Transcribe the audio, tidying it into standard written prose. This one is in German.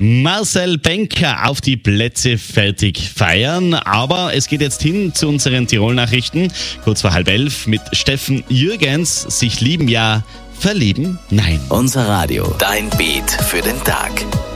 Marcel Benker auf die Plätze fertig feiern. Aber es geht jetzt hin zu unseren Tirol-Nachrichten. Kurz vor 10:30 mit Steffen Jürgens. Sich lieben ja, verlieben nein. Unser Radio, dein Beat für den Tag.